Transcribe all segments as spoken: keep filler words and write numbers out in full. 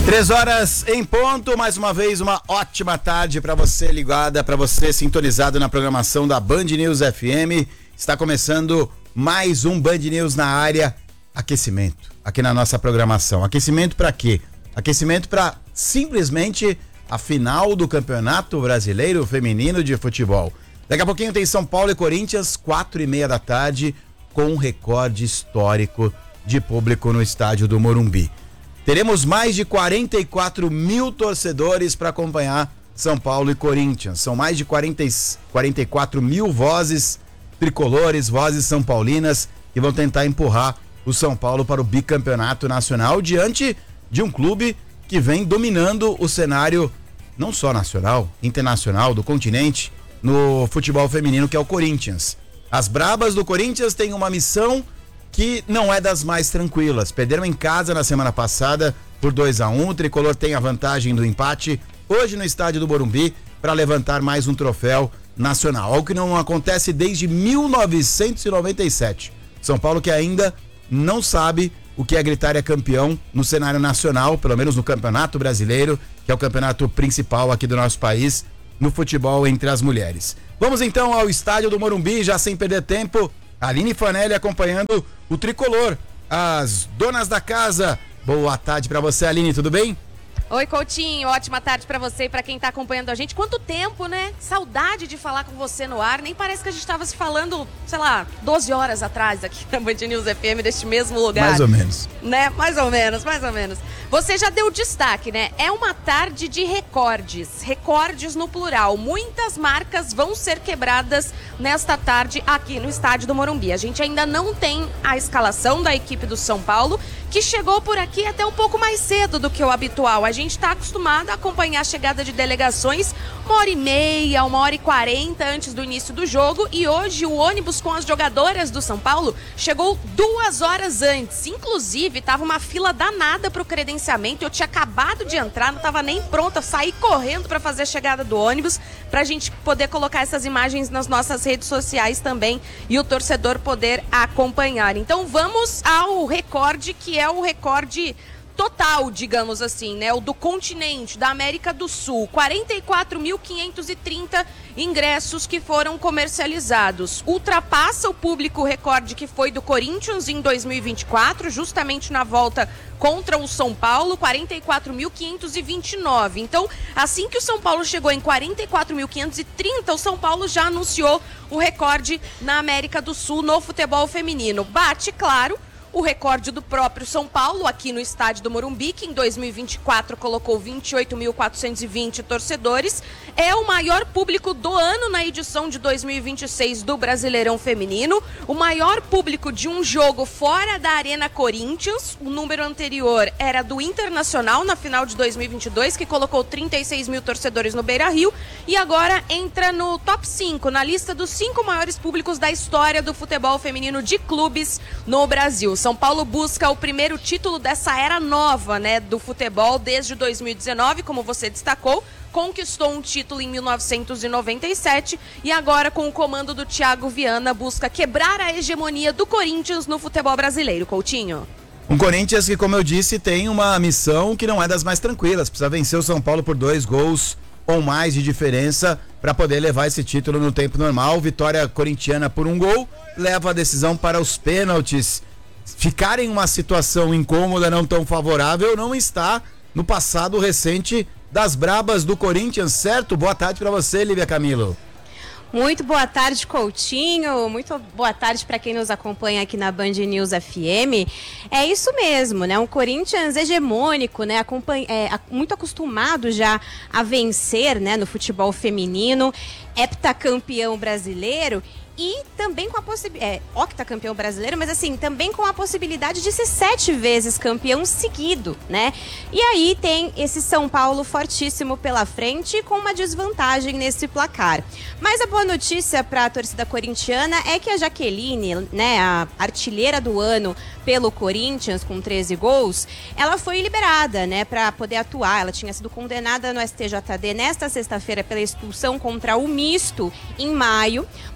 Três horas em ponto, mais uma vez uma ótima tarde para você ligada, para você sintonizado na programação da Band News F M. Está começando mais um Band News na área, aquecimento, aqui na nossa programação. Aquecimento para quê? Aquecimento para simplesmente a final do Campeonato Brasileiro Feminino de Futebol. Daqui a pouquinho tem São Paulo e Corinthians, quatro e meia da tarde, com um recorde histórico de público no estádio do Morumbi. Teremos mais de quarenta e quatro mil torcedores para acompanhar São Paulo e Corinthians. São mais de quarenta, quarenta e quatro mil vozes tricolores, vozes são paulinas, que vão tentar empurrar o São Paulo para o bicampeonato nacional diante de um clube que vem dominando o cenário não só nacional, internacional, do continente, no futebol feminino, que é o Corinthians. As brabas do Corinthians têm uma missão que não é das mais tranquilas. Perderam em casa na semana passada por dois a um. O tricolor tem a vantagem do empate hoje no estádio do Morumbi para levantar mais um troféu nacional, algo que não acontece desde mil novecentos e noventa e sete. São Paulo que ainda não sabe o que é gritar é campeão no cenário nacional, pelo menos no Campeonato Brasileiro, que é o campeonato principal aqui do nosso país no futebol entre as mulheres. Vamos então ao estádio do Morumbi, já sem perder tempo. Aline Fanelli acompanhando o tricolor, as donas da casa. Boa tarde pra você, Aline, tudo bem? Oi, Coutinho, ótima tarde pra você e pra quem tá acompanhando a gente. Quanto tempo, né? Saudade de falar com você no ar. Nem parece que a gente tava se falando, sei lá, doze horas atrás aqui na Band News F M, deste mesmo lugar. Mais ou menos. Né? Mais ou menos, mais ou menos. Você já deu destaque, né? É uma tarde de recordes, recordes no plural. Muitas marcas vão ser quebradas nesta tarde aqui no estádio do Morumbi. A gente ainda não tem a escalação da equipe do São Paulo, que chegou por aqui até um pouco mais cedo do que o habitual. A gente está acostumado a acompanhar a chegada de delegações uma hora e meia, uma hora e quarenta antes do início do jogo, e hoje o ônibus com as jogadoras do São Paulo chegou duas horas antes. Inclusive, estava uma fila danada para o credenciamento. Eu tinha acabado de entrar, não estava nem pronta, saí correndo para fazer a chegada do ônibus, para a gente poder colocar essas imagens nas nossas redes sociais também e o torcedor poder acompanhar. Então vamos ao recorde, que é o recorde total, digamos assim, né? O do continente, da América do Sul. quarenta e quatro mil quinhentos e trinta ingressos que foram comercializados. Ultrapassa o público recorde que foi do Corinthians em dois mil e vinte e quatro, justamente na volta contra o São Paulo, quarenta e quatro mil quinhentos e vinte e nove. Então, assim que o São Paulo chegou em quarenta e quatro mil quinhentos e trinta, o São Paulo já anunciou o recorde na América do Sul no futebol feminino. Bate, claro, o recorde do próprio São Paulo aqui no estádio do Morumbi, que em dois mil e vinte e quatro colocou vinte e oito mil quatrocentos e vinte torcedores. É o maior público do ano na edição de dois mil e vinte e seis do Brasileirão Feminino. O maior público de um jogo fora da Arena Corinthians. O número anterior era do Internacional na final de dois mil e vinte e dois, que colocou trinta e seis mil torcedores no Beira-Rio. E agora entra no top cinco, na lista dos cinco maiores públicos da história do futebol feminino de clubes no Brasil. São Paulo busca o primeiro título dessa era nova, né, do futebol desde dois mil e dezenove, como você destacou. Conquistou um título em mil novecentos e noventa e sete e agora, com o comando do Thiago Viana, busca quebrar a hegemonia do Corinthians no futebol brasileiro. Coutinho. Um Corinthians que, como eu disse, tem uma missão que não é das mais tranquilas. Precisa vencer o São Paulo por dois gols ou mais de diferença para poder levar esse título no tempo normal. Vitória corintiana por um gol leva a decisão para os pênaltis. Ficar em uma situação incômoda, não tão favorável, não está no passado recente das brabas do Corinthians, certo? Boa tarde para você, Lívia Camilo. Muito boa tarde, Coutinho. Muito boa tarde para quem nos acompanha aqui na Band News F M. É isso mesmo, né? Um Corinthians hegemônico, né? Acompanha, é, muito acostumado já a vencer, né? No futebol feminino, heptacampeão brasileiro. E também com a possibilidade, é, octacampeão brasileiro, mas assim, também com a possibilidade de ser sete vezes campeão seguido, né? E aí tem esse São Paulo fortíssimo pela frente, com uma desvantagem nesse placar. Mas a boa notícia para a torcida corintiana é que a Jaqueline, né, a artilheira do ano pelo Corinthians, com treze gols, ela foi liberada, né, para poder atuar. Ela tinha sido condenada no S T J D nesta sexta-feira pela expulsão contra o Misto em maio, mas como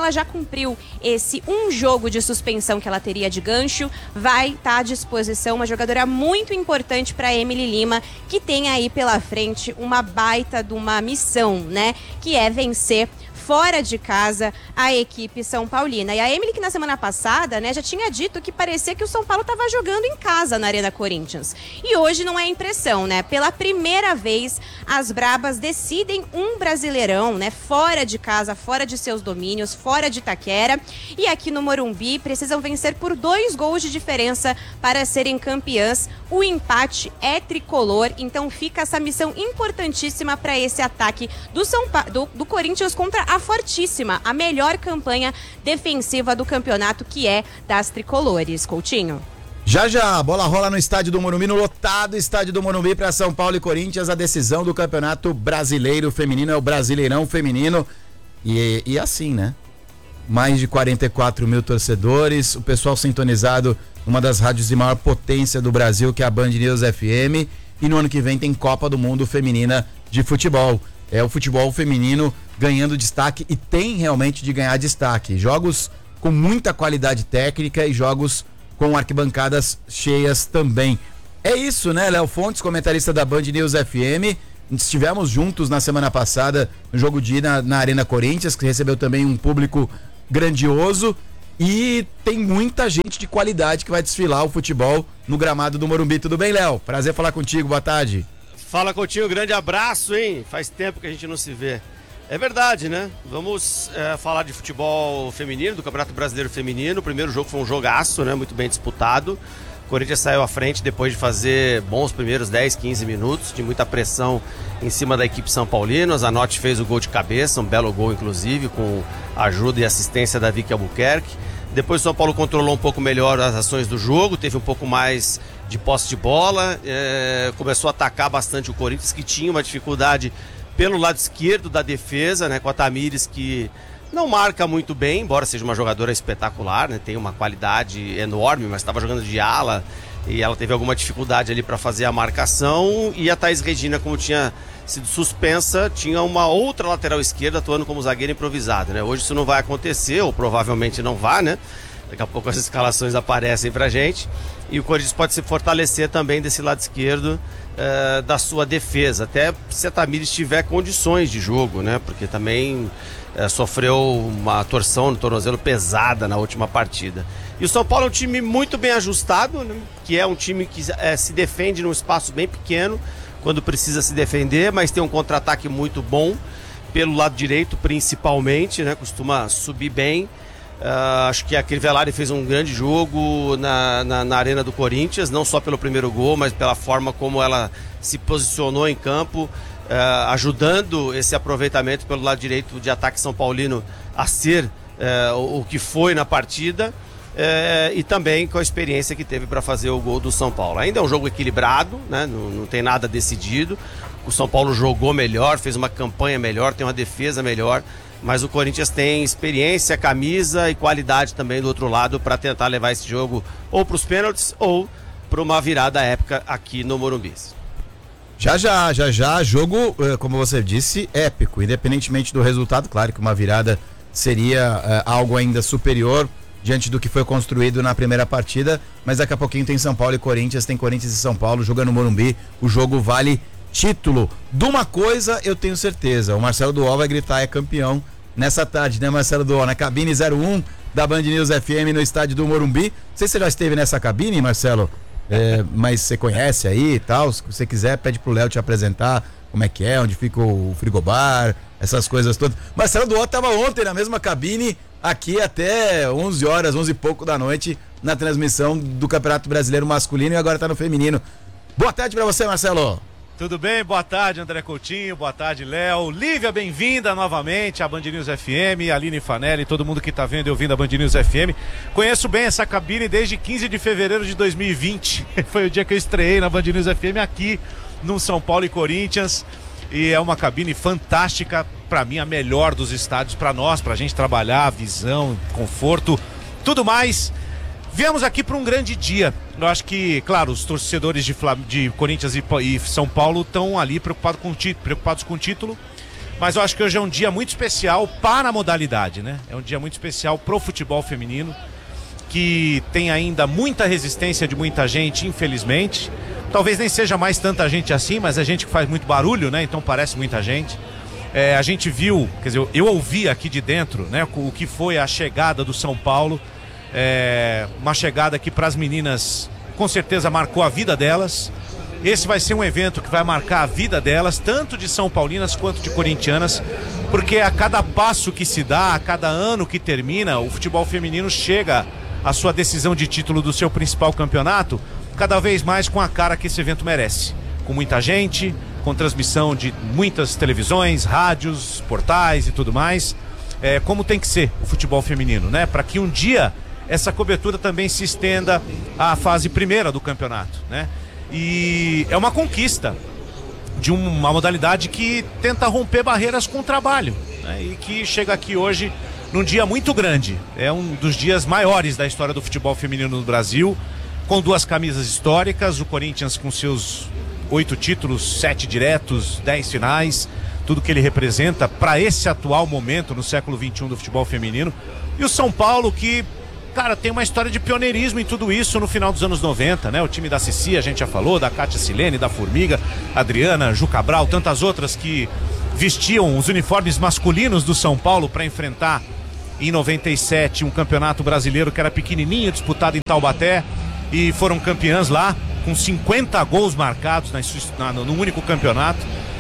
ela já cumpriu esse um jogo de suspensão que ela teria de gancho, vai estar à disposição, uma jogadora muito importante para Emily Lima, que tem aí pela frente uma baita de uma missão, né? Que é vencer fora de casa a equipe São Paulina. E a Emily, que na semana passada, né, já tinha dito que parecia que o São Paulo estava jogando em casa na Arena Corinthians. E hoje não é impressão, né? Pela primeira vez, as Brabas decidem um Brasileirão, né, fora de casa, fora de seus domínios, fora de Itaquera. E aqui no Morumbi precisam vencer por dois gols de diferença para serem campeãs. O empate é tricolor, então fica essa missão importantíssima para esse ataque do, São pa... do, do Corinthians contra a fortíssima, a melhor campanha defensiva do campeonato, que é das tricolores. Coutinho. Já já, a bola rola no estádio do Morumbi, no lotado estádio do Morumbi para São Paulo e Corinthians, a decisão do Campeonato Brasileiro Feminino, é o Brasileirão Feminino. E, e assim, né? Mais de quarenta e quatro mil torcedores, o pessoal sintonizado numa das rádios de maior potência do Brasil, que é a Band News F M, e no ano que vem tem Copa do Mundo Feminina de Futebol. É o futebol feminino ganhando destaque e tem realmente de ganhar destaque. Jogos com muita qualidade técnica e jogos com arquibancadas cheias também. É isso, né, Léo Fontes, comentarista da Band News F M. Estivemos juntos na semana passada no jogo de ida na, na Arena Corinthians, que recebeu também um público grandioso. E tem muita gente de qualidade que vai desfilar o futebol no gramado do Morumbi. Tudo bem, Léo? Prazer falar contigo, boa tarde. Fala, Coutinho, grande abraço, hein? Faz tempo que a gente não se vê. É verdade, né? Vamos é, falar de futebol feminino, do Campeonato Brasileiro Feminino. O primeiro jogo foi um jogaço, né? Muito bem disputado. O Corinthians saiu à frente depois de fazer bons primeiros dez, quinze minutos, de muita pressão em cima da equipe São Paulino. A Zanotti fez o gol de cabeça, um belo gol, inclusive, com ajuda e assistência da Vicky Albuquerque. Depois o São Paulo controlou um pouco melhor as ações do jogo, teve um pouco mais de posse de bola, é, começou a atacar bastante o Corinthians, que tinha uma dificuldade pelo lado esquerdo da defesa, né, com a Tamires, que não marca muito bem, embora seja uma jogadora espetacular, né, tem uma qualidade enorme, mas estava jogando de ala e ela teve alguma dificuldade ali para fazer a marcação. E a Thaís Regina, como tinha sido suspensa, tinha uma outra lateral esquerda atuando como zagueira improvisada, né? Hoje isso não vai acontecer, ou provavelmente não vai, né? Daqui a pouco as escalações aparecem pra gente. E o Corinthians pode se fortalecer também desse lado esquerdo uh, da sua defesa, até se a Tamires tiver condições de jogo, né? Porque também uh, sofreu uma torção no tornozelo pesada na última partida. E o São Paulo é um time muito bem ajustado, né? Que é um time que uh, se defende num espaço bem pequeno, quando precisa se defender, mas tem um contra-ataque muito bom, pelo lado direito principalmente, né? Costuma subir bem. Uh, acho que a Crivellari fez um grande jogo na, na, na Arena do Corinthians, não só pelo primeiro gol, mas pela forma como ela se posicionou em campo, uh, ajudando esse aproveitamento pelo lado direito de ataque São Paulino a ser uh, o, o que foi na partida. É, e também com a experiência que teve para fazer o gol do São Paulo. Ainda é um jogo equilibrado, né? não, não tem nada decidido. O São Paulo jogou melhor, fez uma campanha melhor, tem uma defesa melhor, mas o Corinthians tem experiência, camisa e qualidade também do outro lado para tentar levar esse jogo ou para os pênaltis ou para uma virada épica aqui no Morumbi. Já já, já já, jogo, como você disse, épico, independentemente do resultado. Claro que uma virada seria uh, algo ainda superior diante do que foi construído na primeira partida, mas daqui a pouquinho tem São Paulo e Corinthians, tem Corinthians e São Paulo jogando no Morumbi, o jogo vale título. De uma coisa eu tenho certeza, o Marcelo Duó vai gritar é campeão nessa tarde, né, Marcelo Duó? Na cabine zero um da Band News F M no estádio do Morumbi. Não sei se você já esteve nessa cabine, Marcelo, é, mas você conhece aí e tal, se você quiser pede pro Léo te apresentar como é que é, onde fica o frigobar, essas coisas todas. Marcelo Duó estava ontem na mesma cabine, aqui até onze horas, onze e pouco da noite, na transmissão do Campeonato Brasileiro Masculino, e agora tá no feminino. Boa tarde pra você, Marcelo. Tudo bem? Boa tarde, André Coutinho, boa tarde, Léo. Lívia, bem-vinda novamente à Band News F M, Aline Fanelli, todo mundo que tá vendo e ouvindo a Band News F M. Conheço bem essa cabine desde quinze de fevereiro de dois mil e vinte, foi o dia que eu estreiei na Band News F M aqui no São Paulo e Corinthians. E é uma cabine fantástica, para mim a melhor dos estádios, para nós, pra gente trabalhar, visão, conforto, tudo mais. Viemos aqui para um grande dia. Eu acho que, claro, os torcedores de, Flam... de Corinthians e, e São Paulo estão ali preocupados com, ti... preocupados com o título, Mas eu acho que hoje é um dia muito especial para a modalidade, né? É um dia muito especial pro futebol feminino, que tem ainda muita resistência de muita gente, infelizmente. Talvez nem seja mais tanta gente assim, mas é gente que faz muito barulho, né? Então parece muita gente. É, a gente viu, quer dizer, eu, eu ouvi aqui de dentro, né? O que foi a chegada do São Paulo. É, uma chegada que para as meninas, com certeza, marcou a vida delas. Esse vai ser um evento que vai marcar a vida delas, tanto de São Paulinas quanto de corintianas, porque a cada passo que se dá, a cada ano que termina, o futebol feminino chega à sua decisão de título do seu principal campeonato, cada vez mais com a cara que esse evento merece. Com muita gente, com transmissão de muitas televisões, rádios, portais e tudo mais. É, como tem que ser o futebol feminino, né? Para que um dia essa cobertura também se estenda à fase primeira do campeonato, né? E é uma conquista de uma modalidade que tenta romper barreiras com o trabalho, né? E que chega aqui hoje num dia muito grande. É um dos dias maiores da história do futebol feminino no Brasil, com duas camisas históricas, o Corinthians com seus oito títulos, sete diretos, dez finais, tudo que ele representa para esse atual momento no século vinte e um do futebol feminino. E o São Paulo que, cara, tem uma história de pioneirismo em tudo isso no final dos anos noventa, né? O time da Cici, a gente já falou, da Kátia Silene, da Formiga, Adriana, Ju Cabral, tantas outras que vestiam os uniformes masculinos do São Paulo para enfrentar em noventa e sete um campeonato brasileiro que era pequenininho, disputado em Taubaté, e foram campeãs lá, com cinquenta gols marcados na, na, no único campeonato.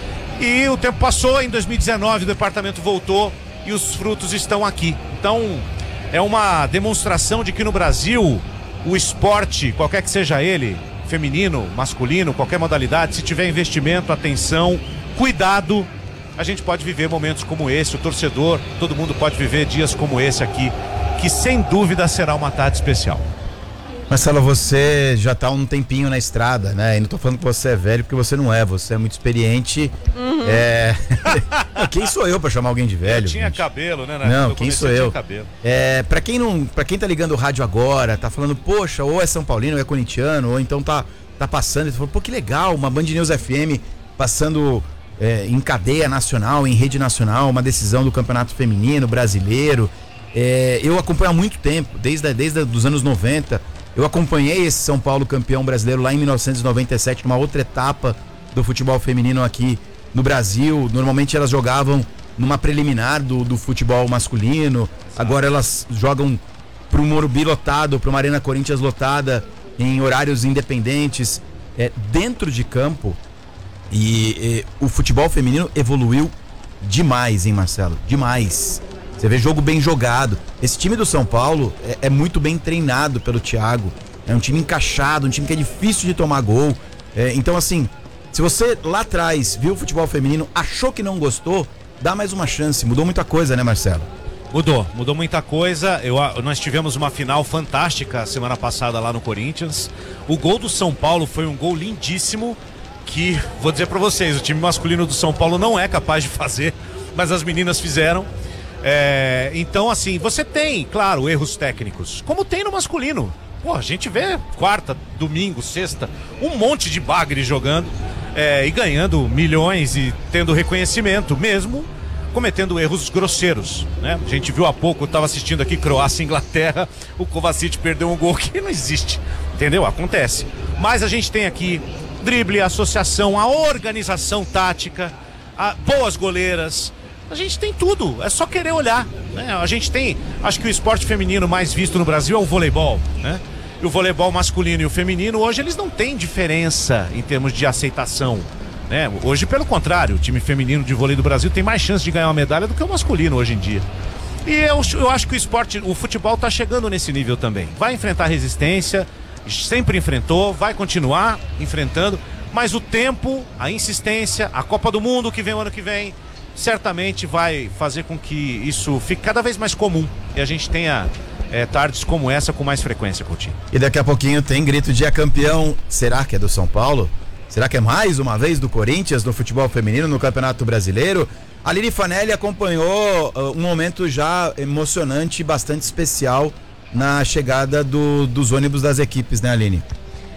E o tempo passou, em dois mil e dezenove o departamento voltou e os frutos estão aqui. Então é uma demonstração de que no Brasil o esporte, qualquer que seja ele, feminino, masculino, qualquer modalidade, se tiver investimento, atenção, cuidado, a gente pode viver momentos como esse, o torcedor, todo mundo pode viver dias como esse aqui, que sem dúvida será uma tarde especial. Marcelo, você já tá há um tempinho na estrada, né? E não tô falando que você é velho, porque você não é, você é muito experiente. Uhum. É... Quem sou eu pra chamar alguém de velho? Eu tinha gente? cabelo, né? Não, eu quem sou eu? É, pra quem não, pra quem tá ligando o rádio agora, tá falando, poxa, ou é São Paulino, ou é corintiano, ou então tá, tá passando, e falou, pô, que legal, uma Band News F M passando é, em cadeia nacional, em rede nacional, uma decisão do Campeonato Feminino Brasileiro. É, eu acompanho há muito tempo, desde, desde os anos noventa. Eu acompanhei esse São Paulo campeão brasileiro lá em mil novecentos e noventa e sete, numa outra etapa do futebol feminino aqui no Brasil. Normalmente elas jogavam numa preliminar do, do futebol masculino. Agora elas jogam para um Morumbi lotado, para uma Arena Corinthians lotada, em horários independentes, é, dentro de campo. E, e o futebol feminino evoluiu demais, hein, Marcelo? Demais. Você vê jogo bem jogado. Esse time do São Paulo é, é muito bem treinado pelo Thiago. É um time encaixado, um time que é difícil de tomar gol. É, então, assim, se você lá atrás viu o futebol feminino, achou que não gostou, dá mais uma chance. Mudou muita coisa, né, Marcelo? Mudou, mudou muita coisa. Eu, nós tivemos uma final fantástica semana passada lá no Corinthians. O gol do São Paulo foi um gol lindíssimo que, vou dizer pra vocês, o time masculino do São Paulo não é capaz de fazer, mas as meninas fizeram. É, então, assim, você tem, claro, erros técnicos, como tem no masculino. Pô, a gente vê quarta, domingo, sexta, um monte de bagre jogando é, e ganhando milhões e tendo reconhecimento, mesmo cometendo erros grosseiros, né? A gente viu há pouco, eu estava assistindo aqui Croácia e Inglaterra, o Kovacic perdeu um gol que não existe, entendeu? Acontece. Mas a gente tem aqui drible, associação, a organização tática, a, boas goleiras. A gente tem tudo, é só querer olhar, né? A gente tem, acho que o esporte feminino mais visto no Brasil é o voleibol, né? E o voleibol masculino e o feminino, hoje eles não têm diferença em termos de aceitação, né? Hoje, pelo contrário, o time feminino de vôlei do Brasil tem mais chance de ganhar uma medalha do que o masculino hoje em dia. E eu, eu acho que o esporte, o futebol tá chegando nesse nível também. Vai enfrentar resistência, sempre enfrentou, vai continuar enfrentando, mas o tempo, a insistência, a Copa do Mundo que vem o ano que vem, certamente vai fazer com que isso fique cada vez mais comum e a gente tenha é, tardes como essa com mais frequência, Coutinho. E daqui a pouquinho tem grito de é campeão. Será que é do São Paulo? Será que é mais uma vez do Corinthians no futebol feminino no Campeonato Brasileiro? A Aline Fanelli acompanhou uh, um momento já emocionante e bastante especial na chegada do, dos ônibus das equipes, né, Aline?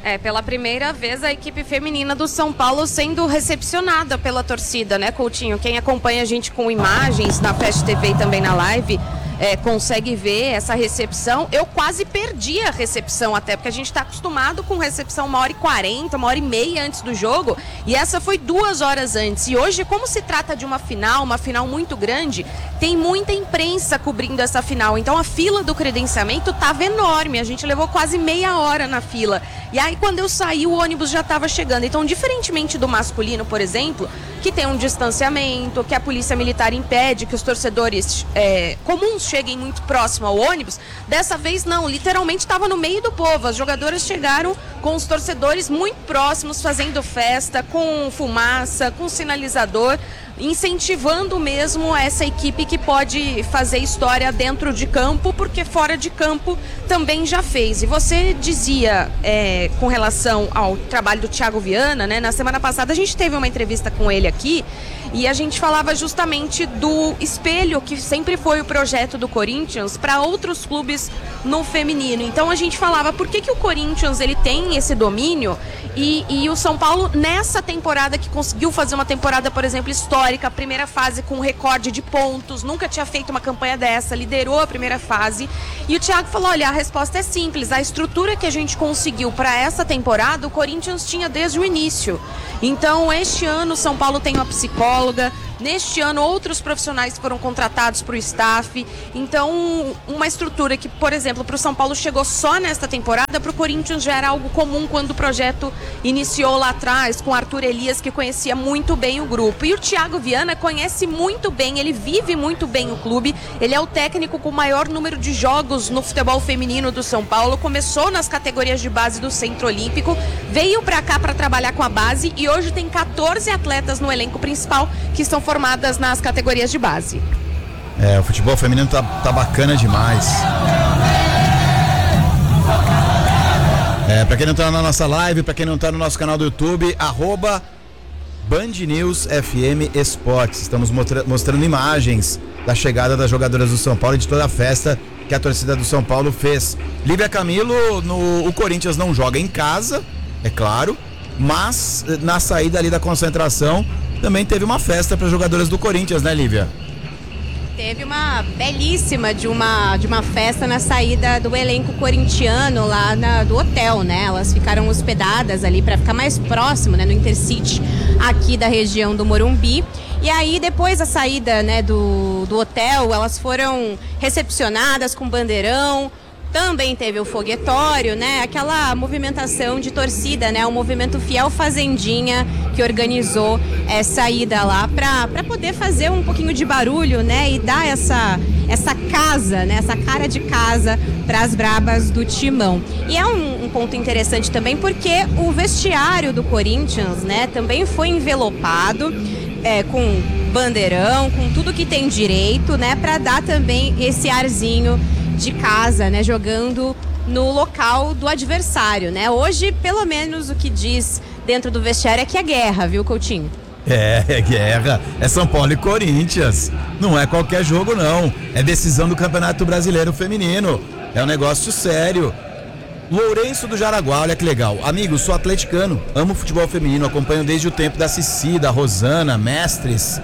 É, pela primeira vez a equipe feminina do São Paulo sendo recepcionada pela torcida, né, Coutinho? Quem acompanha a gente com imagens na Fast T V e também na live, é, consegue ver essa recepção. Eu quase perdi a recepção até, porque a gente está acostumado com recepção uma hora e quarenta, uma hora e meia antes do jogo, e essa foi duas horas antes. E hoje, como se trata de uma final, uma final muito grande, tem muita imprensa cobrindo essa final, então a fila do credenciamento estava enorme, a gente levou quase meia hora na fila. E aí, quando eu saí, o ônibus já estava chegando. Então, diferentemente do masculino, por exemplo, que tem um distanciamento, que a polícia militar impede que os torcedores é, comuns cheguem muito próximo ao ônibus, dessa vez não, literalmente estava no meio do povo. As jogadoras chegaram com os torcedores muito próximos, fazendo festa, com fumaça, com sinalizador, incentivando mesmo essa equipe que pode fazer história dentro de campo, porque fora de campo também já fez. E você dizia é, com relação ao trabalho do Thiago Viana, né? Na semana passada a gente teve uma entrevista com ele aqui e a gente falava justamente do espelho que sempre foi o projeto do Corinthians para outros clubes no feminino. Então a gente falava por que, que o Corinthians ele tem esse domínio e, e o São Paulo nessa temporada que conseguiu fazer uma temporada, por exemplo, histórica, a primeira fase com recorde de pontos, nunca tinha feito uma campanha dessa, liderou a primeira fase. E o Thiago falou, olha, a resposta é simples, a estrutura que a gente conseguiu para essa temporada, o Corinthians tinha desde o início. Então, este ano o São Paulo tem uma psicóloga, neste ano outros profissionais foram contratados para o staff. Então, uma estrutura que, por exemplo, para o São Paulo chegou só nesta temporada, para o Corinthians já era algo comum quando o projeto iniciou lá atrás, com Arthur Elias, que conhecia muito bem o grupo. E o Thiago Viana conhece muito bem, ele vive muito bem o clube, ele é o técnico com o maior número de jogos no futebol feminino do São Paulo, começou nas categorias de base do Centro Olímpico, veio para cá para trabalhar com a base e hoje tem quatorze atletas no elenco principal que estão formadas nas categorias de base. É, o futebol feminino tá, tá bacana demais. É, pra quem não tá na nossa live, pra quem não tá no nosso canal do YouTube, arroba Band News F M Esportes. Estamos mostra- mostrando imagens da chegada das jogadoras do São Paulo e de toda a festa que a torcida do São Paulo fez. Lívia Camilo, no, o Corinthians não joga em casa, é claro, mas na saída ali da concentração também teve uma festa para jogadoras do Corinthians, né, Lívia? Teve uma belíssima de uma, de uma festa na saída do elenco corintiano lá na, do hotel, né? Elas ficaram hospedadas ali para ficar mais próximo, né, no Intercity aqui da região do Morumbi. E aí, depois da saída, né, do, do hotel, elas foram recepcionadas com bandeirão. Também teve o foguetório, né? Aquela movimentação de torcida, né? O movimento Fiel Fazendinha que organizou essa ida lá para para poder fazer um pouquinho de barulho, né? E dar essa, essa casa, né? Essa cara de casa para as brabas do Timão. E é um, um ponto interessante também porque o vestiário do Corinthians, né? Também foi envelopado é, com bandeirão, com tudo que tem direito, né? Para dar também esse arzinho de casa, né, jogando no local do adversário, né? Hoje, pelo menos o que diz dentro do vestiário é que é guerra, viu, Coutinho? É, é guerra, é São Paulo e Corinthians, não é qualquer jogo não, é decisão do Campeonato Brasileiro Feminino, é um negócio sério. Lourenço do Jaraguá, olha que legal, amigo, sou atleticano, amo futebol feminino, acompanho desde o tempo da Cici, da Rosana, mestres.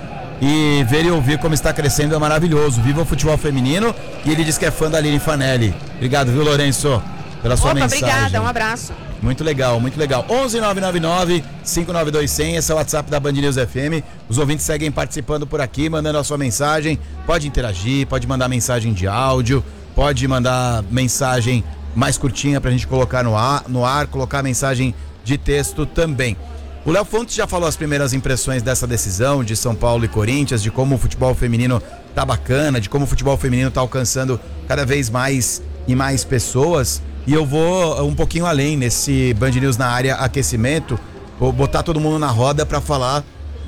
E ver e ouvir como está crescendo é maravilhoso. Viva o futebol feminino. E ele diz que é fã da Aline Fanelli. Obrigado, viu, Lourenço, pela sua Opa, mensagem. obrigada, um abraço. Muito legal, muito legal. onze nove nove nove, cinco nove dois zero zero, esse é o WhatsApp da Band News F M. Os ouvintes seguem participando por aqui, mandando a sua mensagem. Pode interagir, pode mandar mensagem de áudio, pode mandar mensagem mais curtinha pra gente colocar no ar, no ar colocar mensagem de texto também. O Léo Fontes já falou as primeiras impressões dessa decisão de São Paulo e Corinthians, de como o futebol feminino tá bacana, de como o futebol feminino tá alcançando cada vez mais e mais pessoas. E eu vou um pouquinho além nesse Band News na área aquecimento, vou botar todo mundo na roda para falar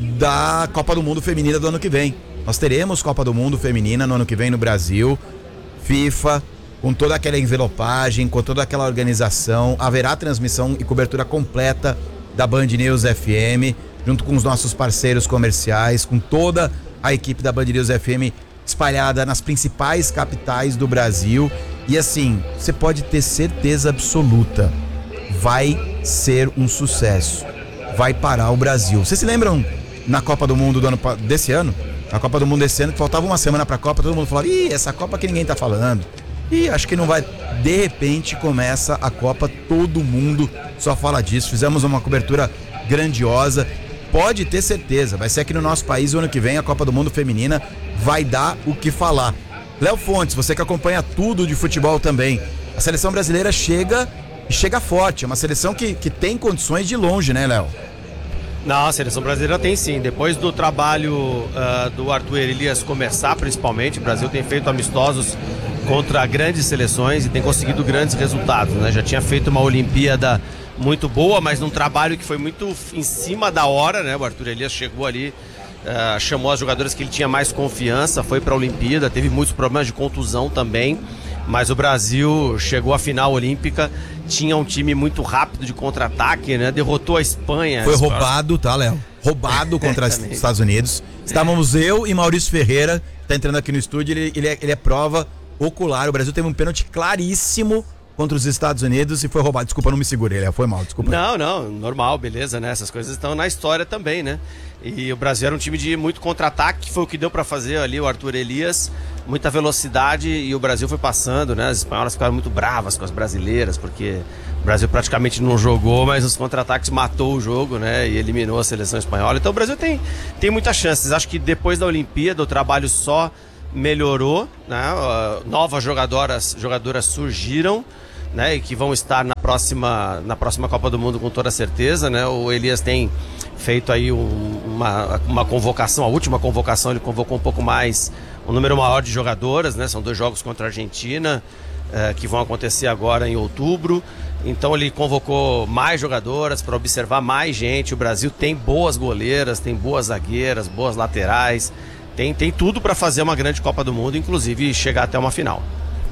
da Copa do Mundo Feminina do ano que vem. Nós teremos Copa do Mundo Feminina no ano que vem no Brasil, FIFA, com toda aquela envelopagem, com toda aquela organização, haverá transmissão e cobertura completa da Band News F M, junto com os nossos parceiros comerciais, com toda a equipe da Band News F M espalhada nas principais capitais do Brasil. E assim, você pode ter certeza absoluta, vai ser um sucesso. Vai parar o Brasil. Vocês se lembram na Copa do Mundo do ano, desse ano? Na Copa do Mundo desse ano, que faltava uma semana pra Copa, todo mundo falava, ih, essa Copa que ninguém tá falando. Ih, acho que não vai. De repente começa a Copa, todo mundo só fala disso. Fizemos uma cobertura grandiosa. Pode ter certeza, vai ser aqui no nosso país o ano que vem, a Copa do Mundo Feminina vai dar o que falar. Léo Fontes, você que acompanha tudo de futebol também, a seleção brasileira chega e chega forte, é uma seleção que, que tem condições de ir longe, né, Léo? Não, a seleção brasileira tem sim. Depois do trabalho uh, do Arthur Elias começar, principalmente, o Brasil tem feito amistosos contra grandes seleções e tem conseguido grandes resultados, né? Já tinha feito uma Olimpíada muito boa, mas num trabalho que foi muito em cima da hora, né? O Arthur Elias chegou ali, uh, chamou as jogadoras que ele tinha mais confiança, foi para a Olimpíada, teve muitos problemas de contusão também, mas o Brasil chegou à final olímpica, tinha um time muito rápido de contra-ataque, né? Derrotou a Espanha. Foi roubado, tá, Léo? Roubado contra os Estados Unidos. Estávamos eu e Maurício Ferreira, tá entrando aqui no estúdio, ele, ele, é, ele é prova ocular. O Brasil teve um pênalti claríssimo contra os Estados Unidos e foi roubado. Desculpa, não me segurei, Léo, foi mal, desculpa. Não, não, normal, beleza, né? Essas coisas estão na história também, né? E o Brasil era um time de muito contra-ataque, foi o que deu pra fazer ali o Arthur Elias, muita velocidade e o Brasil foi passando, né? As espanholas ficaram muito bravas com as brasileiras, porque o Brasil praticamente não jogou, mas os contra-ataques matou o jogo, né? E eliminou a seleção espanhola. Então o Brasil tem, tem muitas chances. Acho que depois da Olimpíada o trabalho só melhorou, né? Uh, novas jogadoras, jogadoras surgiram, né? E que vão estar na próxima, na próxima Copa do Mundo com toda certeza, né? O Elias tem feito aí um, uma, uma convocação, a última convocação ele convocou um pouco mais, um número maior de jogadoras, né? São dois jogos contra a Argentina, uh, que vão acontecer agora em outubro. Então ele convocou mais jogadoras para observar mais gente. O Brasil tem boas goleiras, tem boas zagueiras, boas laterais, tem, tem tudo para fazer uma grande Copa do Mundo, inclusive chegar até uma final.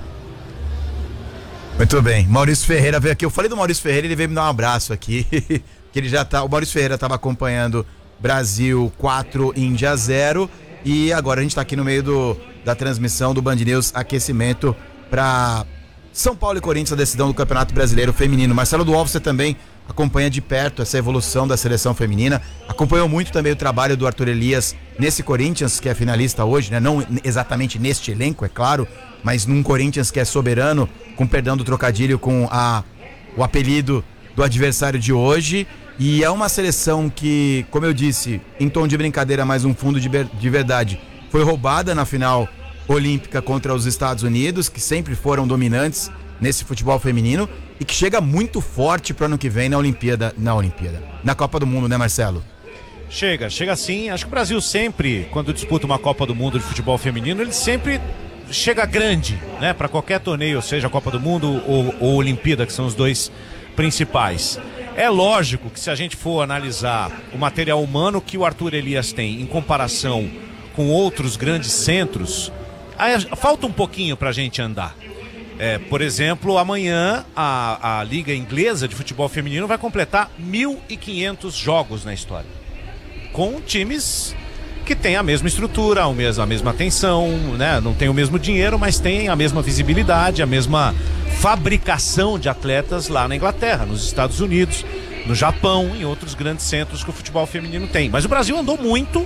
Muito bem, Maurício Ferreira veio aqui. Eu falei do Maurício Ferreira, ele veio me dar um abraço aqui. Que ele já tá. O Maurício Ferreira estava acompanhando Brasil quatro, Índia zero. E agora a gente está aqui no meio do, da transmissão do Band News Aquecimento para São Paulo e Corinthians, a decisão do Campeonato Brasileiro Feminino. Marcelo Duval, você também acompanha de perto essa evolução da seleção feminina. Acompanhou muito também o trabalho do Arthur Elias nesse Corinthians, que é finalista hoje, né? Não exatamente neste elenco, é claro, mas num Corinthians que é soberano, com perdão do trocadilho, com a, o apelido do adversário de hoje. E é uma seleção que, como eu disse, em tom de brincadeira, mais um fundo de, de verdade, foi roubada na final olímpica contra os Estados Unidos, que sempre foram dominantes nesse futebol feminino e que chega muito forte para o ano que vem na Olimpíada, na Olimpíada, na Copa do Mundo, né, Marcelo? Chega, chega sim. Acho que o Brasil sempre, quando disputa uma Copa do Mundo de futebol feminino, ele sempre chega grande, né, para qualquer torneio, seja a Copa do Mundo ou, ou Olimpíada, que são os dois principais. É lógico que se a gente for analisar o material humano que o Arthur Elias tem em comparação com outros grandes centros, aí falta um pouquinho pra gente andar. É, por exemplo, amanhã a, a Liga Inglesa de Futebol Feminino vai completar mil e quinhentos jogos na história, com times que têm a mesma estrutura, a mesma, a mesma atenção, né? Não tem o mesmo dinheiro, mas tem a mesma visibilidade, a mesma fabricação de atletas lá na Inglaterra, nos Estados Unidos, no Japão, em outros grandes centros que o futebol feminino tem. Mas o Brasil andou muito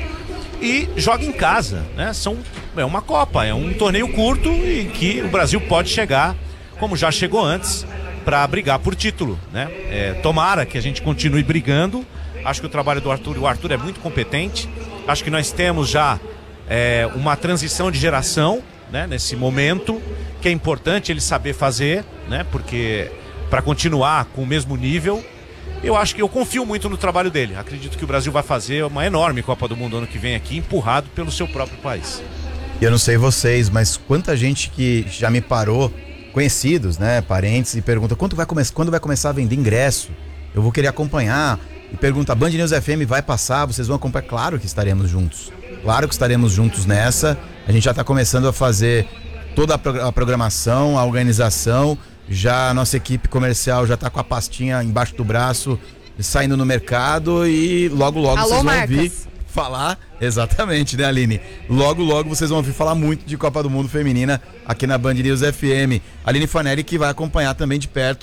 e joga em casa, né? São, é uma Copa, é um torneio curto em que o Brasil pode chegar, como já chegou antes, para brigar por título, né? É, tomara que a gente continue brigando. Acho que o trabalho do Arthur, o Arthur é muito competente. Acho que nós temos já é, uma transição de geração, né, nesse momento, que é importante ele saber fazer, né? Porque para continuar com o mesmo nível, eu acho que eu confio muito no trabalho dele. Acredito que o Brasil vai fazer uma enorme Copa do Mundo ano que vem aqui, empurrado pelo seu próprio país. Eu não sei vocês, mas quanta gente que já me parou, conhecidos, né, parentes, e pergunta quando vai, come- quando vai começar a vender ingresso? Eu vou querer acompanhar. E pergunta, a Band News F M vai passar? Vocês vão acompanhar? Claro que estaremos juntos. Claro que estaremos juntos nessa. A gente já está começando a fazer toda a, pro- a programação, a organização. Já a nossa equipe comercial já está com a pastinha embaixo do braço, saindo no mercado e logo, logo Alô, vocês vão marcas. ouvir falar, exatamente, né, Aline? Logo, logo vocês vão ouvir falar muito de Copa do Mundo Feminina aqui na Band News F M. Aline Fanelli, que vai acompanhar também de perto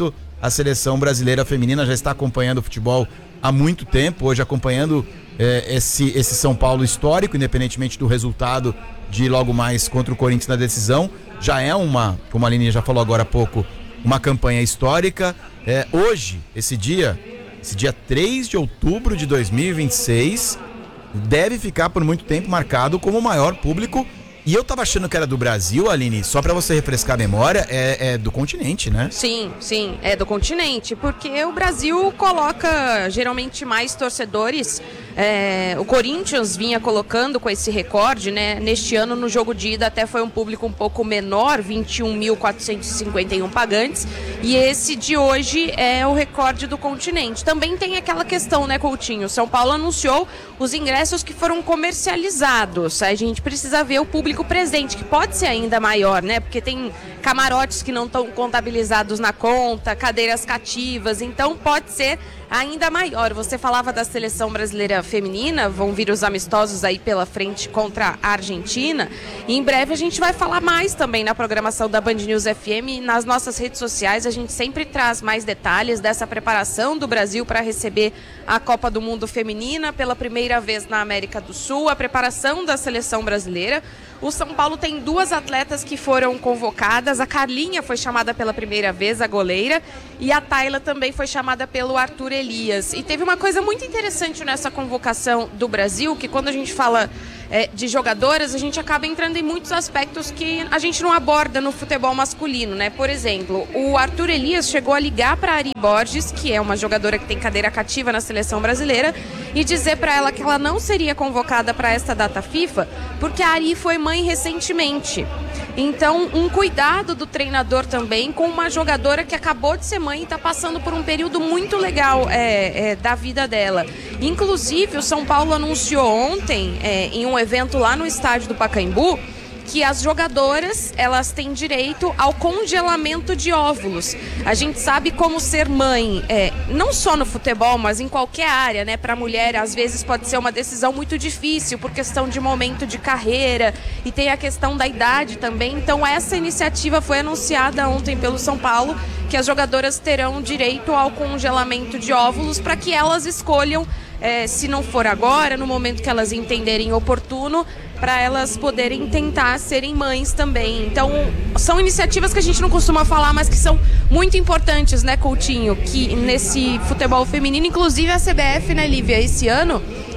a seleção brasileira feminina já está acompanhando o futebol há muito tempo, hoje acompanhando é, esse, esse São Paulo histórico, independentemente do resultado de logo mais contra o Corinthians na decisão. Já é uma, como a Aline já falou agora há pouco, uma campanha histórica. É, hoje, esse dia, esse dia três de outubro de dois mil e vinte e seis, deve ficar por muito tempo marcado como o maior público. E eu tava achando que era do Brasil, Aline, só pra você refrescar a memória, é, é do continente, né? Sim, sim, é do continente, porque o Brasil coloca geralmente mais torcedores. É, o Corinthians vinha colocando com esse recorde, né? Neste ano, no jogo de ida, até foi um público um pouco menor, vinte e um mil quatrocentos e cinquenta e um pagantes. E esse de hoje é o recorde do continente. Também tem aquela questão, né, Coutinho? São Paulo anunciou os ingressos que foram comercializados. A gente precisa ver o público presente, que pode ser ainda maior, né? Porque tem camarotes que não estão contabilizados na conta, cadeiras cativas, então pode ser ainda maior. Você falava da seleção brasileira feminina, vão vir os amistosos aí pela frente contra a Argentina, e em breve a gente vai falar mais também na programação da Band News F M, e nas nossas redes sociais a gente sempre traz mais detalhes dessa preparação do Brasil para receber a Copa do Mundo Feminina pela primeira vez na América do Sul, a preparação da seleção brasileira. O São Paulo tem duas atletas que foram convocadas, a Carlinha foi chamada pela primeira vez, a goleira, e a Tayla também foi chamada pelo Arthur Elias. E teve uma coisa muito interessante nessa convocação do Brasil, que quando a gente fala é, de jogadoras, a gente acaba entrando em muitos aspectos que a gente não aborda no futebol masculino, né? Por exemplo, o Arthur Elias chegou a ligar para a Ari Borges, que é uma jogadora que tem cadeira cativa na seleção brasileira, e dizer para ela que ela não seria convocada para esta data FIFA, porque a Ari foi mãe recentemente. Então, um cuidado do treinador também com uma jogadora que acabou de ser mãe e está passando por um período muito legal é, é, da vida dela. Inclusive, o São Paulo anunciou ontem, é, em um evento lá no estádio do Pacaembu, que as jogadoras, elas têm direito ao congelamento de óvulos. A gente sabe como ser mãe, é, não só no futebol, mas em qualquer área, né? Para a mulher, às vezes pode ser uma decisão muito difícil por questão de momento de carreira, e tem a questão da idade também. Então essa iniciativa foi anunciada ontem pelo São Paulo, que as jogadoras terão direito ao congelamento de óvulos para que elas escolham, é, se não for agora, no momento que elas entenderem oportuno, para elas poderem tentar serem mães também. Então, são iniciativas que a gente não costuma falar, mas que são muito importantes, né, Coutinho? Que nesse futebol feminino, inclusive a C B F, né, Lívia, esse ano,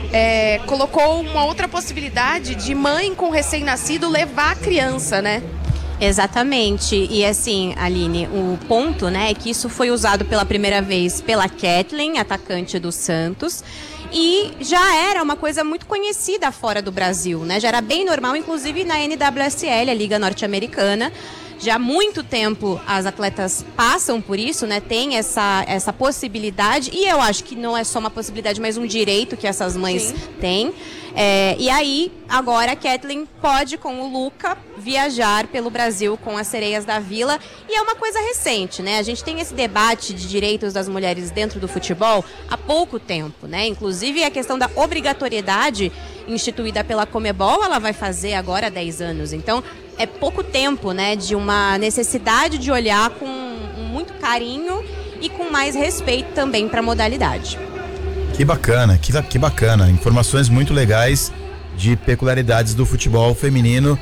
é, colocou uma outra possibilidade de mãe com recém-nascido levar a criança, né? Exatamente. E assim, Aline, o ponto, né, é que isso foi usado pela primeira vez pela Kathleen, atacante do Santos, e já era uma coisa muito conhecida fora do Brasil, né? Já era bem normal, inclusive na N W S L, a Liga Norte-Americana. Já há muito tempo as atletas passam por isso, né? Tem essa, essa possibilidade, e eu acho que não é só uma possibilidade, mas um direito que essas mães Sim. têm. É, e aí, agora a Kathleen pode, com o Luca, viajar pelo Brasil com as Sereias da Vila. E é uma coisa recente, né? A gente tem esse debate de direitos das mulheres dentro do futebol há pouco tempo, né? Inclusive a questão da obrigatoriedade instituída pela Conmebol, ela vai fazer agora há dez anos. Então, é pouco tempo, né? De uma necessidade de olhar com muito carinho e com mais respeito também para a modalidade. Que bacana, que, que bacana. Informações muito legais de peculiaridades do futebol feminino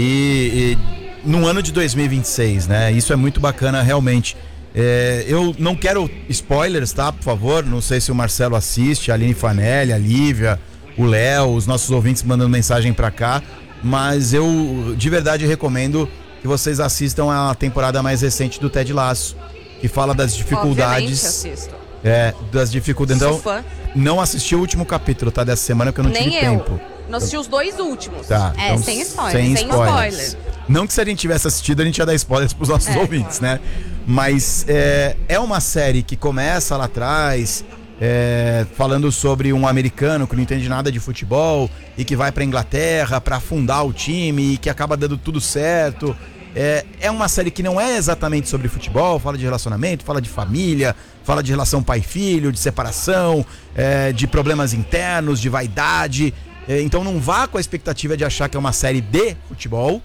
e, e no ano de dois mil e vinte e seis, né? Isso é muito bacana, realmente. É, eu não quero spoilers, tá? Por favor, não sei se o Marcelo assiste, a Aline Fanelli, a Lívia, o Léo, os nossos ouvintes mandando mensagem pra cá, mas eu de verdade recomendo que vocês assistam a temporada mais recente do Ted Lasso, que fala das dificuldades. Obviamente assisto. É, das dificuldades. Então, Sou fã. Não assisti o último capítulo, tá? Dessa semana, porque eu não Nem tive eu. tempo. Não assisti os dois últimos. Tá, É, então, sem spoilers. Sem, Sem spoilers. spoiler. Não que se a gente tivesse assistido, a gente ia dar spoilers pros nossos É. ouvintes, né? Mas é, é uma série que começa lá atrás, é, falando sobre um americano que não entende nada de futebol e que vai pra Inglaterra pra fundar o time e que acaba dando tudo certo. É, é uma série que não é exatamente sobre futebol, fala de relacionamento, fala de família, fala de relação pai-filho, de separação, é, de problemas internos, de vaidade. É, então não vá com a expectativa de achar que é uma série de futebol.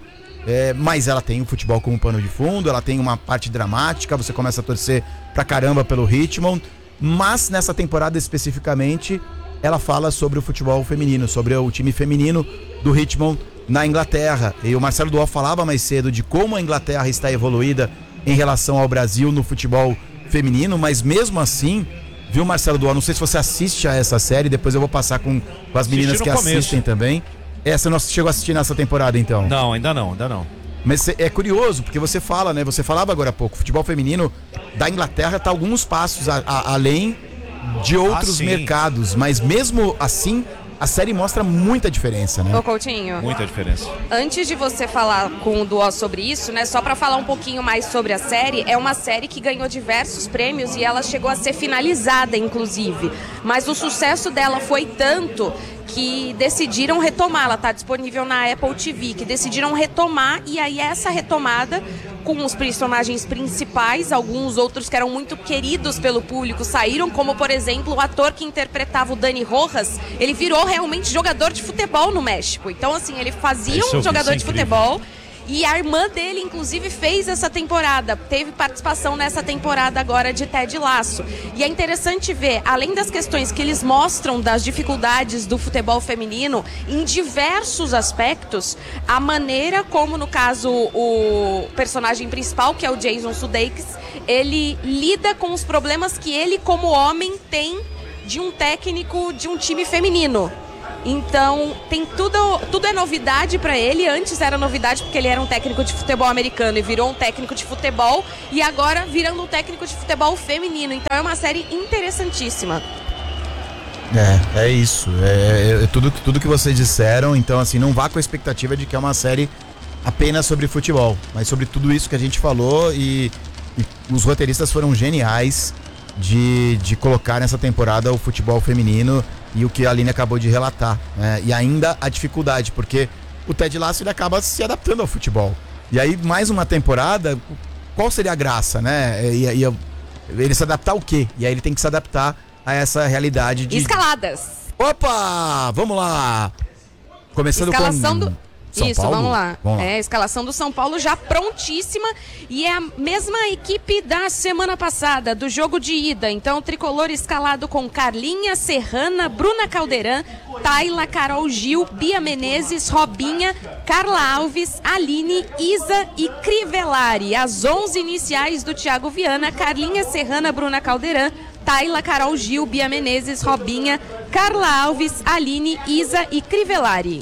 é, mas ela tem o futebol como pano de fundo, ela tem uma parte dramática, você começa a torcer pra caramba pelo Richmond, mas nessa temporada especificamente, ela fala sobre o futebol feminino, sobre o time feminino do Richmond na Inglaterra. E o Marcelo Duó falava mais cedo de como a Inglaterra está evoluída em relação ao Brasil no futebol feminino, mas mesmo assim, viu, Marcelo Duó, não sei se você assiste a essa série, depois eu vou passar com, com as meninas que começo. assistem também. Essa não chegou a assistir nessa temporada, então? Não, ainda não, ainda não. Mas é curioso, porque você fala, né? Você falava agora há pouco, o futebol feminino da Inglaterra está alguns passos a, a, além de outros Ah, mercados, mas mesmo assim, a série mostra muita diferença, né? Ô, Coutinho, Muita diferença. antes de você falar com o Duó sobre isso, né, só pra falar um pouquinho mais sobre a série, é uma série que ganhou diversos prêmios e ela chegou a ser finalizada, inclusive. Mas o sucesso dela foi tanto que decidiram retomar, ela está disponível na Apple T V, que decidiram retomar, e aí essa retomada com os personagens principais, alguns outros que eram muito queridos pelo público saíram, como por exemplo o ator que interpretava o Dani Rojas, ele virou realmente jogador de futebol no México, então assim, ele fazia Isso um eu vi, jogador isso é de futebol. E a irmã dele, inclusive, fez essa temporada, teve participação nessa temporada agora de Ted Lasso. E é interessante ver, além das questões que eles mostram das dificuldades do futebol feminino, em diversos aspectos, a maneira como, no caso, o personagem principal, que é o Jason Sudeikis, ele lida com os problemas que ele, como homem, tem de um técnico de um time feminino. Então, tem tudo, tudo é novidade pra ele. Antes era novidade porque ele era um técnico de futebol americano e virou um técnico de futebol, e agora virando um técnico de futebol feminino. Então é uma série interessantíssima. É, é isso. É, é tudo, tudo que vocês disseram. Então, assim, não vá com a expectativa de que é uma série apenas sobre futebol, mas sobre tudo isso que a gente falou. E, e os roteiristas foram geniais de, de colocar nessa temporada o futebol feminino e o que a Aline acabou de relatar, né? E ainda a dificuldade, porque o Ted Lasso ele acaba se adaptando ao futebol. E aí, mais uma temporada, qual seria a graça, né? E, e, ele se adaptar ao quê? E aí ele tem que se adaptar a essa realidade de... Escaladas. Opa! Vamos lá! Começando Escalação com... do... São Isso, Paulo? vamos lá. Vamos lá. É, a escalação do São Paulo já prontíssima, e é a mesma equipe da semana passada, do jogo de ida. Então, o tricolor escalado com Carlinha, Serrana, Bruna Caldeirão, Tayla, Carol Gil, Bia Menezes, Robinha, Carla Alves, Aline, Isa e Crivellari. As onze iniciais do Thiago Viana: Carlinha, Serrana, Bruna Caldeirão, Tayla, Carol Gil, Bia Menezes, Robinha, Carla Alves, Aline, Isa e Crivellari.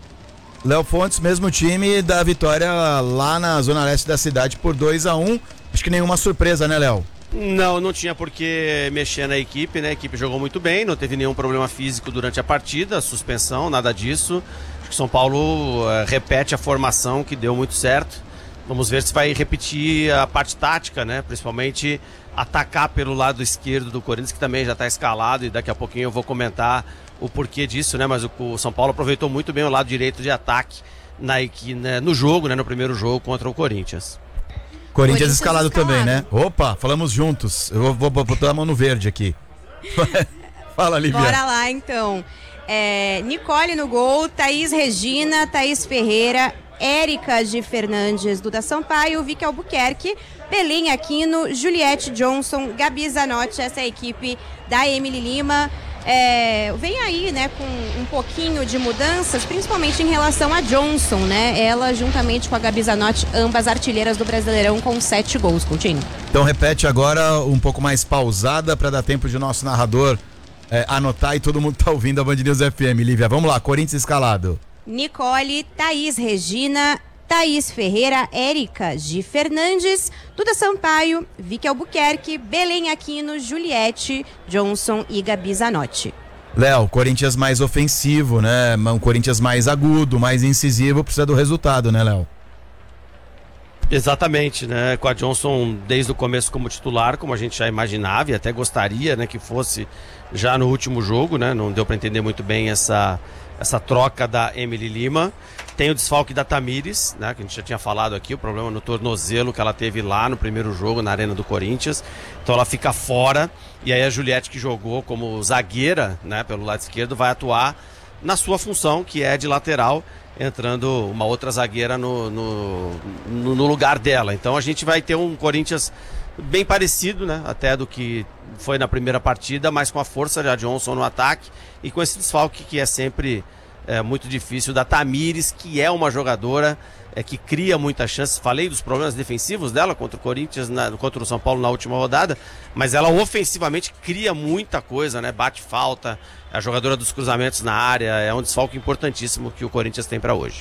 Léo Fontes, mesmo time da vitória lá na zona leste da cidade por dois a um. Acho que nenhuma surpresa, né, Léo? Não, não tinha por que mexer na equipe, né? A equipe jogou muito bem, não teve nenhum problema físico durante a partida, suspensão, nada disso. Acho que São Paulo uh, repete a formação que deu muito certo. Vamos ver se vai repetir a parte tática, né? Principalmente atacar pelo lado esquerdo do Corinthians, que também já está escalado, e daqui a pouquinho eu vou comentar o porquê disso, né? Mas o, o São Paulo aproveitou muito bem o lado direito de ataque na, né, no jogo, né? No primeiro jogo contra o Corinthians. Corinthians, Corinthians escalado, escalado também, né? Opa, falamos juntos. Eu vou, vou botar a mão no verde aqui. Fala, Lívia. Bora lá, então. É, Nicole no gol, Thaís Regina, Thaís Ferreira, Érica de Fernandes, Duda Sampaio, Vicky Albuquerque, Belém Aquino, Juliette Johnson, Gabi Zanotti. Essa é a equipe da Emily Lima. É, vem aí, né, com um pouquinho de mudanças, principalmente em relação a Johnson, né? Ela, juntamente com a Gabi Zanotti, ambas artilheiras do Brasileirão com sete gols, Coutinho. Então repete agora um pouco mais pausada para dar tempo de nosso narrador é, anotar e todo mundo tá ouvindo a Band News F M. Lívia, vamos lá, Corinthians escalado. Nicole, Thaís Regina, Thaís Ferreira, Érica de Fernandes, Duda Sampaio, Vicky Albuquerque, Belém Aquino, Juliette Johnson e Gabi Zanotti. Léo, Corinthians mais ofensivo, né? Um Corinthians mais agudo, mais incisivo, precisa do resultado, né, Léo? Exatamente, né? Com a Johnson desde o começo como titular, como a gente já imaginava e até gostaria, né, que fosse já no último jogo, né? Não deu para entender muito bem essa, essa troca da Emily Lima. Tem o desfalque da Tamires, né, que a gente já tinha falado aqui, o problema no tornozelo que ela teve lá no primeiro jogo, na Arena do Corinthians. Então ela fica fora, e aí a Juliette, que jogou como zagueira, né, pelo lado esquerdo, vai atuar na sua função, que é de lateral, entrando uma outra zagueira no, no, no, no lugar dela. Então a gente vai ter um Corinthians bem parecido, né, até do que foi na primeira partida, mas com a força de Johnson no ataque e com esse desfalque que é sempre é, muito difícil da Tamires, que é uma jogadora é, que cria muitas chances. Falei dos problemas defensivos dela contra o Corinthians, na, contra o São Paulo na última rodada, mas ela ofensivamente cria muita coisa, né, bate falta, é a jogadora dos cruzamentos na área, é um desfalque importantíssimo que o Corinthians tem para hoje.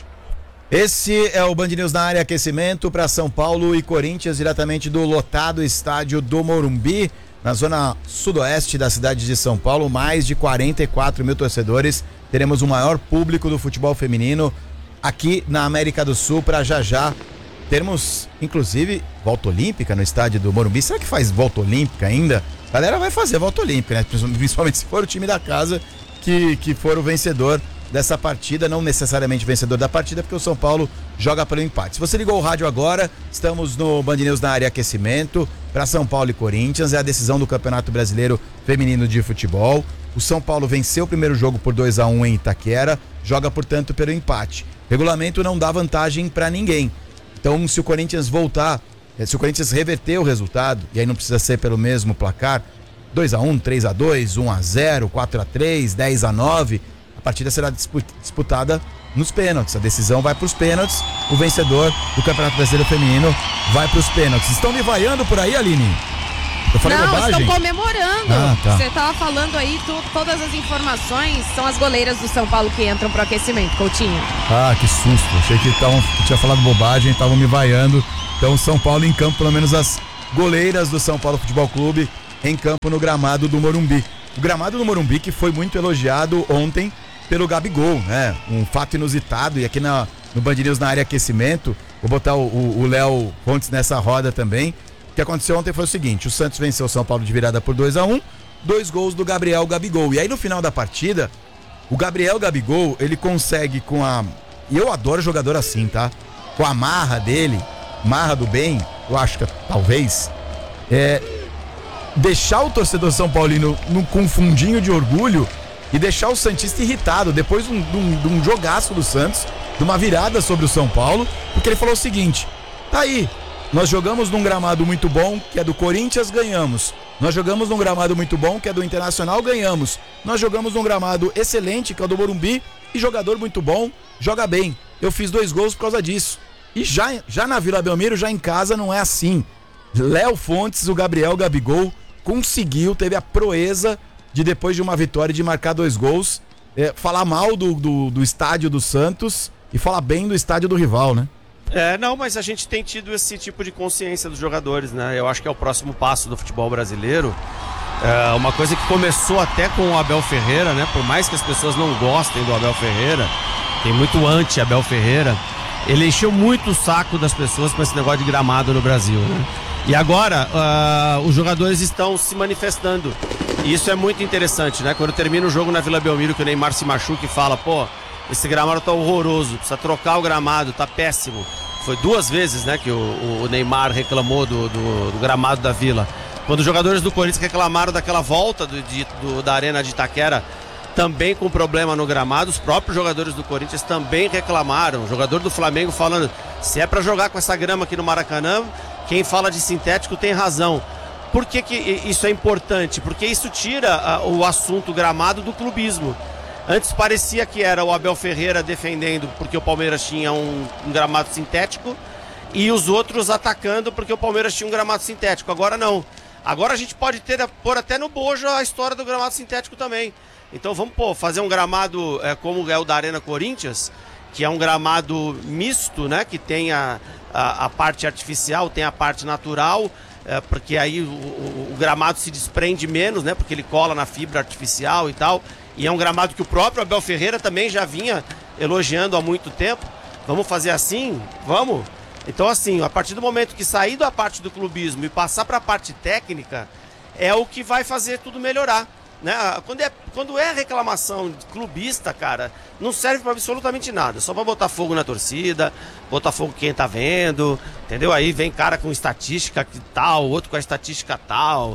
Esse é o Band News na área, aquecimento para São Paulo e Corinthians, diretamente do lotado estádio do Morumbi, na zona sudoeste da cidade de São Paulo. Mais de quarenta e quatro mil torcedores. Teremos o maior público do futebol feminino aqui na América do Sul para já já termos, inclusive, volta olímpica no estádio do Morumbi. Será que faz volta olímpica ainda? A galera vai fazer volta olímpica, né? Principalmente se for o time da casa que, que for o vencedor dessa partida, não necessariamente vencedor da partida, porque o São Paulo joga pelo empate. Se você ligou o rádio agora, estamos no Band News na área aquecimento para São Paulo e Corinthians, é a decisão do Campeonato Brasileiro Feminino de Futebol. O São Paulo venceu o primeiro jogo por dois a um em Itaquera, joga, portanto, pelo empate. Regulamento não dá vantagem para ninguém. Então, se o Corinthians voltar, se o Corinthians reverter o resultado, e aí não precisa ser pelo mesmo placar, dois a um, três a dois, um a zero, quatro a três, dez a nove, a partida será disputada nos pênaltis. A decisão vai para os pênaltis. O vencedor do Campeonato Brasileiro Feminino vai para os pênaltis. Estão me vaiando por aí, Aline? Eu falei não, bobagem? Estão comemorando. Ah, tá. Você estava falando aí, tu, todas as informações são as goleiras do São Paulo que entram para o aquecimento, Coutinho. Ah, que susto. Achei que, tavam, que tinha falado bobagem, estavam me vaiando. Então, São Paulo em campo, pelo menos as goleiras do São Paulo Futebol Clube em campo no gramado do Morumbi. O gramado do Morumbi que foi muito elogiado ontem pelo Gabigol, né? Um fato inusitado. E aqui na, no Band News na área aquecimento, vou botar o Léo Fontes nessa roda também. O que aconteceu ontem foi o seguinte: o Santos venceu o São Paulo de virada por dois a um, dois gols do Gabriel Gabigol. E aí no final da partida, o Gabriel Gabigol, ele consegue com a... E eu adoro jogador assim, tá? Com a marra dele, marra do bem, eu acho que talvez, é... deixar o torcedor São Paulino num, com um fundinho de orgulho e deixar o santista irritado depois de um, de, um, de um jogaço do Santos, de uma virada sobre o São Paulo, porque ele falou o seguinte: tá aí, nós jogamos num gramado muito bom, que é do Corinthians, ganhamos. Nós jogamos num gramado muito bom, que é do Internacional, ganhamos. Nós jogamos num gramado excelente, que é o do Morumbi, e jogador muito bom, joga bem. Eu fiz dois gols por causa disso. E já, já na Vila Belmiro, já em casa, não é assim. Léo Fontes, o Gabriel Gabigol, conseguiu, teve a proeza de, depois de uma vitória, de marcar dois gols, é, falar mal do, do, do estádio do Santos e falar bem do estádio do rival, né? É, não, mas a gente tem tido esse tipo de consciência dos jogadores, né? Eu acho que é o próximo passo do futebol brasileiro. É uma coisa que começou até com o Abel Ferreira, né? Por mais que as pessoas não gostem do Abel Ferreira, tem muito anti-Abel Ferreira, ele encheu muito o saco das pessoas com esse negócio de gramado no Brasil, né? E agora, uh, os jogadores estão se manifestando. E isso é muito interessante, né? Quando termina o jogo na Vila Belmiro, que o Neymar se machuca e fala: pô, esse gramado tá horroroso, precisa trocar o gramado, tá péssimo. Foi duas vezes, né, que o, o Neymar reclamou do, do, do gramado da Vila. Quando os jogadores do Corinthians reclamaram daquela volta do, de, do, da Arena de Itaquera, também com problema no gramado, os próprios jogadores do Corinthians também reclamaram. O jogador do Flamengo falando: se é pra jogar com essa grama aqui no Maracanã, quem fala de sintético tem razão. Por que que isso é importante? Porque isso tira a, o assunto gramado do clubismo. Antes parecia que era o Abel Ferreira defendendo porque o Palmeiras tinha um, um gramado sintético e os outros atacando porque o Palmeiras tinha um gramado sintético. Agora não. Agora a gente pode ter, pôr até no bojo a história do gramado sintético também. Então vamos pô, fazer um gramado é, como é o da Arena Corinthians, que é um gramado misto, né? Que tem a, a, a parte artificial, tem a parte natural, é, porque aí o, o, o gramado se desprende menos, né? Porque ele cola na fibra artificial e tal. E é um gramado que o próprio Abel Ferreira também já vinha elogiando há muito tempo. Vamos fazer assim? Vamos? Então, assim, a partir do momento que sair da parte do clubismo e passar para a parte técnica, é o que vai fazer tudo melhorar, né? Quando é, quando é reclamação clubista, cara, não serve para absolutamente nada. Só para botar fogo na torcida, botar fogo quem tá vendo, entendeu? Aí vem cara com estatística tal, outro com a estatística tal.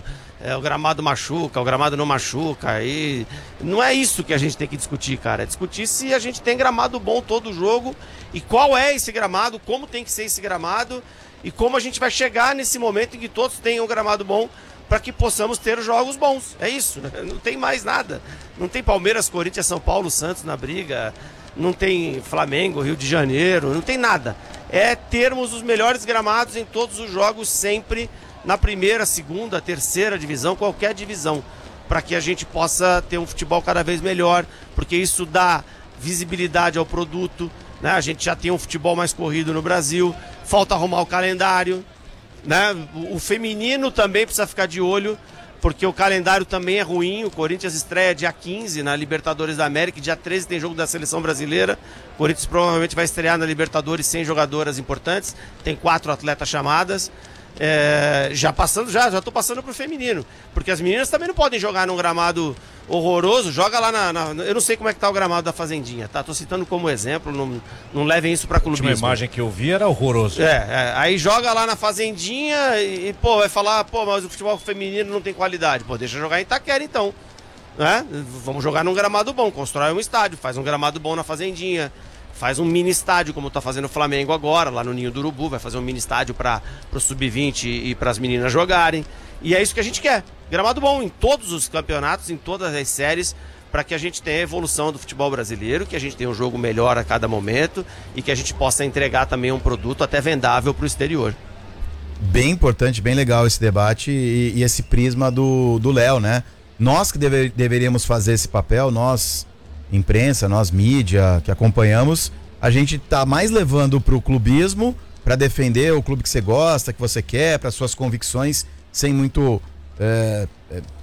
é, o gramado machuca, o gramado não machuca. E não é isso que a gente tem que discutir, cara. É discutir se a gente tem gramado bom todo jogo e qual é esse gramado, como tem que ser esse gramado e como a gente vai chegar nesse momento em que todos tenham um gramado bom para que possamos ter jogos bons. É isso, né? Não tem mais nada. Não tem Palmeiras, Corinthians, São Paulo, Santos na briga, não tem Flamengo, Rio de Janeiro, não tem nada. É termos os melhores gramados em todos os jogos, sempre na primeira, segunda, terceira divisão, qualquer divisão, para que a gente possa ter um futebol cada vez melhor, porque isso dá visibilidade ao produto, né? A gente já tem um futebol mais corrido no Brasil, falta arrumar o calendário, né? O feminino também precisa ficar de olho, porque o calendário também é ruim. O Corinthians estreia dia quinze na Libertadores da América, e dia treze tem jogo da Seleção Brasileira. O Corinthians provavelmente vai estrear na Libertadores sem jogadoras importantes, tem quatro atletas chamadas. É, já passando, já, já tô passando pro feminino, porque as meninas também não podem jogar num gramado horroroso. Joga lá na, na eu não sei como é que tá o gramado da Fazendinha, tá? Tô citando como exemplo, não, não levem isso pra clubismo. A última imagem que eu vi era horroroso. É, é, aí joga lá na Fazendinha e, e, pô, vai falar, pô, mas o futebol feminino não tem qualidade. Pô, deixa jogar em Itaquera então, né? Vamos jogar num gramado bom, constrói um estádio, faz um gramado bom na Fazendinha. Faz um mini estádio, como está fazendo o Flamengo agora, lá no Ninho do Urubu. Vai fazer um mini estádio para o sub vinte e para as meninas jogarem. E é isso que a gente quer. Gramado bom em todos os campeonatos, em todas as séries, para que a gente tenha a evolução do futebol brasileiro, que a gente tenha um jogo melhor a cada momento e que a gente possa entregar também um produto até vendável para o exterior. Bem importante, bem legal esse debate e, e esse prisma do Léo, né? Nós que deve, deveríamos fazer esse papel, nós... imprensa, nós mídia que acompanhamos, a gente tá mais levando pro clubismo, para defender o clube que você gosta, que você quer, para suas convicções, sem muito é, é,